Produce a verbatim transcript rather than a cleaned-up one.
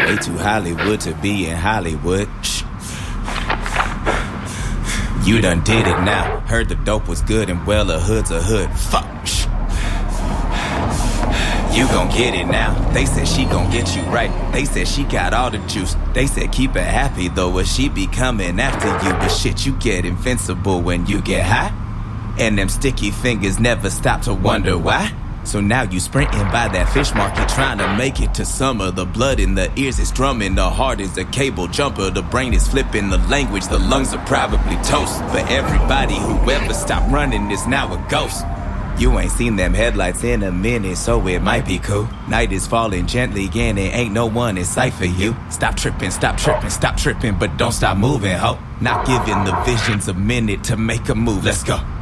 Way too Hollywood to be in Hollywood. Shh. You done did it now. Heard the dope was good and well, a hood's a hood. Fuck. Shh. You gon' get it now. They said she gon' get you right. They said she got all the juice. They said keep her happy though, or she be coming after you. But shit, you get invincible when you get high. And them sticky fingers never stop to wonder why. So now you sprinting by that fish market, trying to make it to summer. The blood in the ears is drumming, the heart is a cable jumper. The brain is flipping the language, the lungs are probably toast. But everybody who ever stopped running is now a ghost. You ain't seen them headlights in a minute, so it might be cool. Night is falling gently and it ain't no one in sight for you. Stop tripping, stop tripping, stop tripping, but don't stop moving, ho. Not giving the visions a minute to make a move, let's go.